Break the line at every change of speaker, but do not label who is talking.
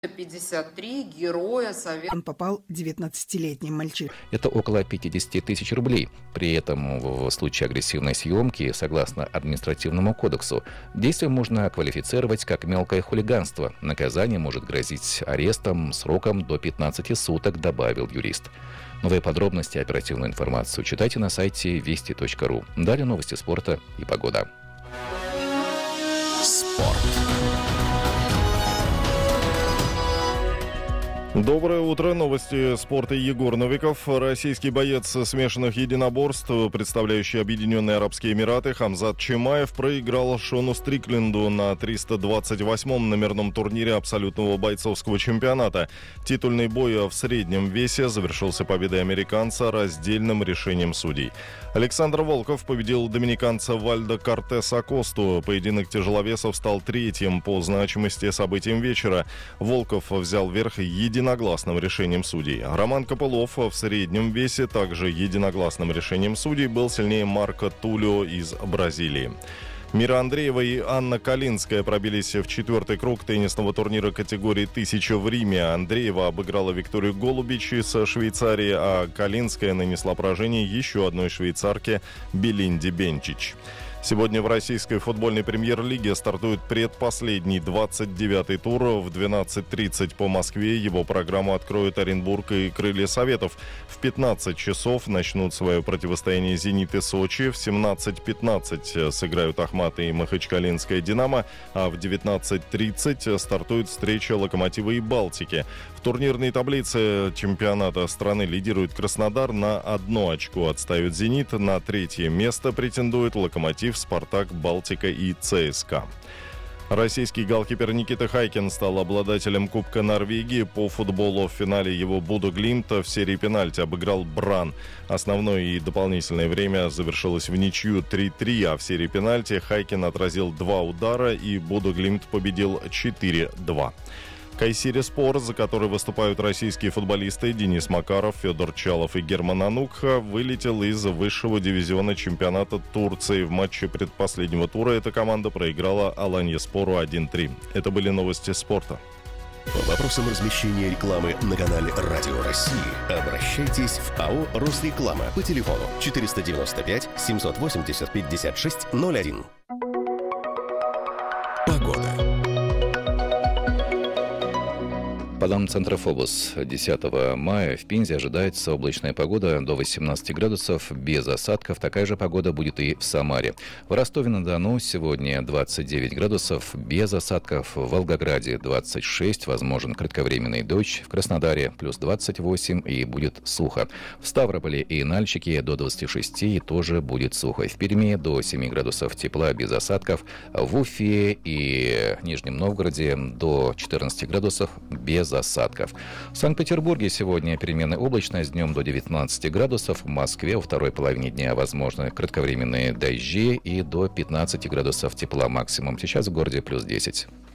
53 героя Совета.
Он попал 19-летний мальчик.
Это около 50 тысяч рублей. При этом в случае агрессивной съемки, согласно административному кодексу, действие можно квалифицировать как мелкое хулиганство. Наказание может грозить арестом сроком до 15 суток, добавил юрист. Новые подробности и оперативную информацию читайте на сайте вести.ру. Далее новости спорта и погода.
Спорт.
Доброе утро. Новости спорта. Егор Новиков. Российский боец смешанных единоборств, представляющий Объединенные Арабские Эмираты, Хамзат Чимаев проиграл Шону Стрикленду на 328-м номерном турнире абсолютного бойцовского чемпионата. Титульный бой в среднем весе завершился победой американца раздельным решением судей. Александр Волков победил доминиканца Вальдо Кортес Акосту. Поединок тяжеловесов стал третьим по значимости событием вечера. Волков взял верх единогласным решением судей. Роман Копылов в среднем весе также единогласным решением судей был сильнее Марко Тулио из Бразилии. Мира Андреева и Анна Калинская пробились в четвертый круг теннисного турнира категории 1000 в Риме. Андреева обыграла Викторию Голубич из Швейцарии, а Калинская нанесла поражение еще одной швейцарке Белинде Бенчич. Сегодня в российской футбольной премьер-лиге стартует предпоследний 29-й тур. В 12:30 по Москве его программу откроют Оренбург и Крылья Советов. В 15 часов начнут свое противостояние «Зенит» и «Сочи». В 17:15 сыграют «Ахмат» и «Махачкалинская Динамо». А в 19:30 стартует встреча «Локомотива» и «Балтики». В турнирной таблице чемпионата страны лидирует Краснодар, на 1 очко отстает «Зенит», на 3-е место претендует «Локомотив», «Спартак», «Балтика» и «ЦСКА». Российский голкипер Никита Хайкин стал обладателем Кубка Норвегии по футболу. В финале его Бодо Глимт в серии пенальти обыграл Бран. Основное и дополнительное время завершилось в ничью 3-3, а в серии пенальти Хайкин отразил 2 удара и Бодо Глимт победил 4-2. Кайсери-Спор, за который выступают российские футболисты Денис Макаров, Федор Чалов и Герман Анукха, вылетел из высшего дивизиона чемпионата Турции. В матче предпоследнего тура эта команда проиграла Аланьяспору 1-3. Это были новости спорта.
По вопросам размещения рекламы на канале Радио России обращайтесь в АО «Росреклама» по телефону 495 780 5601. Погода.
По данным Центра ФОБУС, 10 мая в Пензе ожидается облачная погода до 18 градусов, без осадков. Такая же погода будет и в Самаре. В Ростове-на-Дону сегодня 29 градусов, без осадков. В Волгограде 26, возможен кратковременный дождь. В Краснодаре плюс 28 и будет сухо. В Ставрополе и Нальчике до 26 и тоже будет сухо. В Перми до 7 градусов тепла, без осадков. В Уфе и Нижнем Новгороде до 14 градусов, без осадков. В Санкт-Петербурге сегодня переменная облачность, днем до 19 градусов. В Москве во второй половине дня возможны кратковременные дожди и до 15 градусов тепла максимум. Сейчас в городе плюс 10.